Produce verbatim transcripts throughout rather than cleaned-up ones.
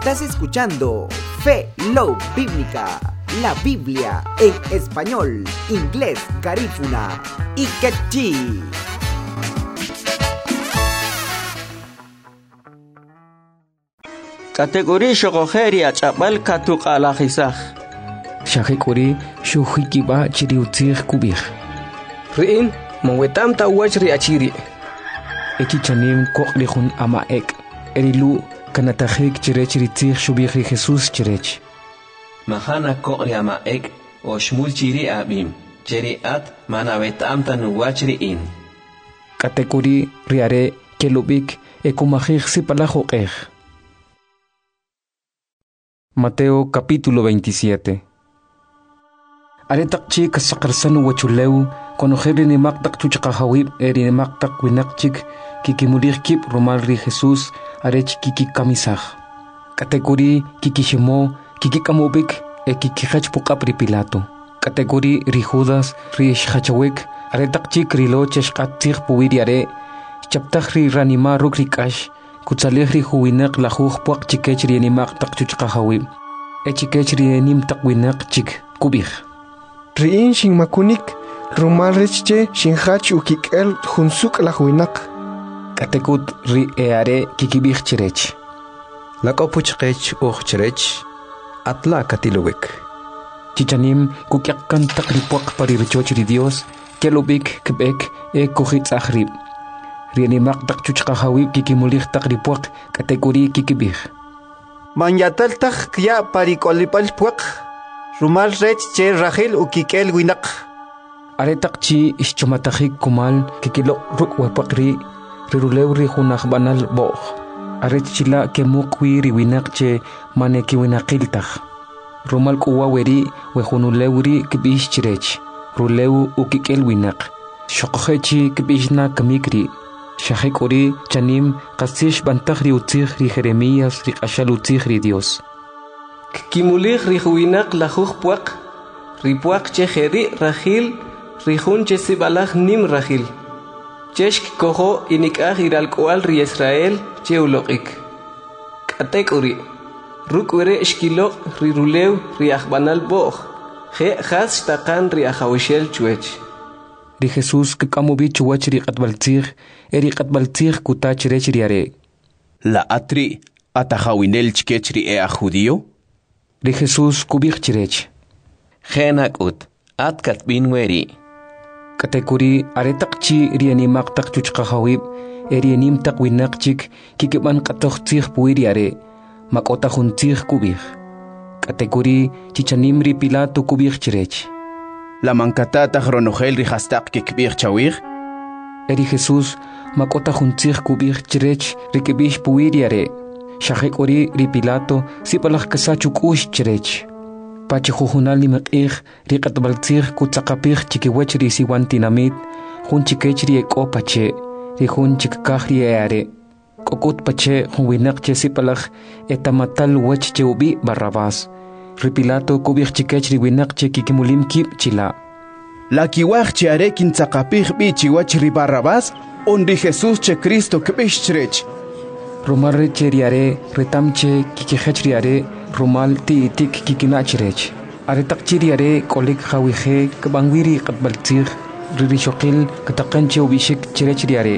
Estás escuchando Fe Love Bíblica, la Biblia en español, inglés, garífuna y quechí. Categoría shogojeria chapal katuk alajisaj. Shakekuri shuhikiba chiriutzir kubir. Rin mawetam ta wachri achiri. Ekichanim koklihun ama ek. Erilu kanatahik chirechiritzir shubihri Jesus chirech. Mahana kokri ama ek o shmul chiri abim. Chiri at manawetam ta nuwachri in. Categoría riare kelubik ekumahik sipalajokej. Mateo capítulo veintisiete. Aretakchi kasakarsanu wachuleu konojeri ni maktak chuchakahawib eri ni maktak winakchik kikimulirkip romalri Jesus arech kiki kamisaj. Kategori kikishimo kikikamubik e kikihachpukap ri Pilato. Kategori ri Judas ri shachawik aretakchi krilo cheshkatzig puwiri are chaptaj ri ranima rukrikash kutsalihri huwinak la huwak chikech ri animak tak chuchkahawib. E chikech ri anim tak winak chik kubih. Riin shin makunik rumal richche shin hach ukikel hunsuk la huinak. Katekut ri eare kikibih chirech. Lakopuchkech uch chirech atla katilubik. Chichanim kukyakan tak ripuak parirchoch ri Dios kelubik kebek e kuhit ahrib. Rianimak tak chuchkahawib kikimulih tak ripuak kategori kikibih. Manyatal tak kya parikolipal puak rumal rech che Rahel ukikel winak. Aretak chi ischumatahik kumal kikilok ruk wapakri rirulew ri hunah banal boh. Aret chila kemukwi ri winak che maneki winakiltah. Rumal kuwa weri wehunulewri kibish chirech. Rulew ukikel winak. Shokohechi kibishna kamikri. Shahekuri chanim kasish bantahri utzih ri Jeremías ri ashal utzih ri Dios. Kimulich ri huinak la huwak ripuak che jeri Rahil rihun che sibalaj nim Rahil. Cheshk koho inikah iralkoal ri Israel che ulokik. Katekuri rukwere eshkilok ri rulew ri ahbanal boh. Je has takan ri ahawishel chuech. Ri Jesus kikamubi chuach ri qatbaltzig eri qatbaltzig kutach rech ri are. La atri atahawinel chkech ri ea judío. Ri Jesus kubich chirech. Genak ut atkat binweri. Katekuri aretakchi ri animak tak chuchkahawib eri anim tak winakchik kikiban katochtzig puiri are makota juntzig kubich. Katekuri chichanim ri Pilato kubich chirech. La mancatata ronogel ri hastak kikbir chawir. Eri Jesus makota juntzig kubich chirech ri kibish puiri are. Shahekuri ri Pilato sipalaj kasachuk ush chirech. Pache jujunal ni mak'ij ri qatbaltzig kutzaqapij chikiwech ri siwantinamit jun chikech ri eko pache ri jun chikkaj ri eare. Kokut pache jun winak che sipalaj etamatal wech che ubi Barrabás. Ri Pilato kubich chikech ri winak che kikimulim kip chila. La kiwaj che are kintzaqapij bi chiwach ri Barrabás on ri Jesús che Cristo kbish chirech. Rumal cheriare retamche kikihechriare rumal ti tik kikinachirech. Aretak chiriare kolik hawihe kabangwiri qatbaltzig ririshokil katakanche ubishik chirechriare.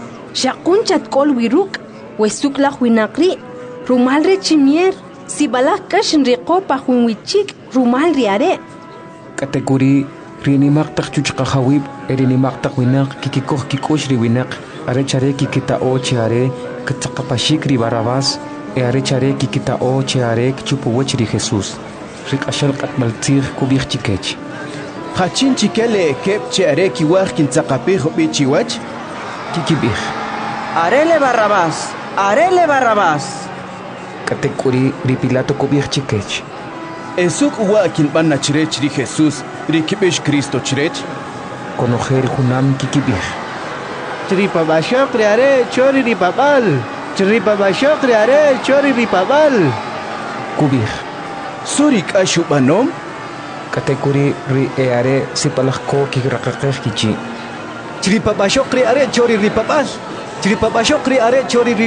Shakun chatkol wiruk wesuk la winakri rumal rechimier sibalak kashin riqo pa hunwichik rumal riare. Kategori rinimak tak chuchkahawib erinimak tak winak kikikoh kikosh ri winak arechare kikita o chiare katsaqapashik ri Barrabás e arechare kikita o chiare chupuwech ri Jesus. Rik ashal qatmaltzig kubich chikech. Hachin chikele kep che are kiwaj kintzaqapij bi chiwach kikibich. Arele Barrabás, arele Barrabás. Kategori ri Pilato kubich chikech. Esuk uwa kinbanna chirech ri Jesus ri kibish Cristo chirech. Konojel junam kikibich. Tripabashok reare chori ripabal. Tripabashok reare chori ripabal. Kubich. Surik ashubanom. Kategori ri eare sipalaj ko kikrakakej kichi. Tripabashok reare chori ripabal. Tripabashok reare chori